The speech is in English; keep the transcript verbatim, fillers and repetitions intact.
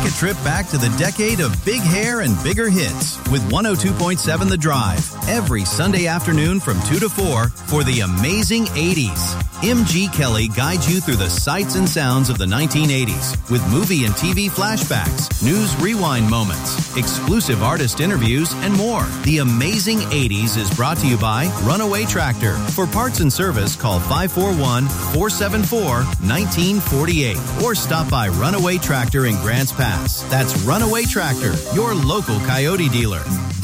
a trip back to the decade of big hair and bigger hits with one oh two point seven The Drive every Sunday afternoon from two to four for the amazing eighties. M G Kelly guides you through the sights and sounds of the nineteen eighties with movie and T V flashbacks, news rewind moments, exclusive artist interviews, and more. The Amazing eighties is brought to you by Runaway Tractor. For parts and service, call five four one, four seven four, one nine four eight or stop by Runaway Tractor in Grants Pass. That's Runaway Tractor, your local Coyote dealer.